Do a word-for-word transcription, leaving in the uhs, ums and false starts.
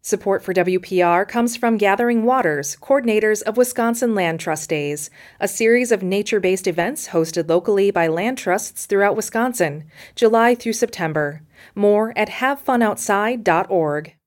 Support for W P R comes from Gathering Waters, coordinators of Wisconsin Land Trust Days, a series of nature-based events hosted locally by land trusts throughout Wisconsin, July through September. More at have fun outside dot org.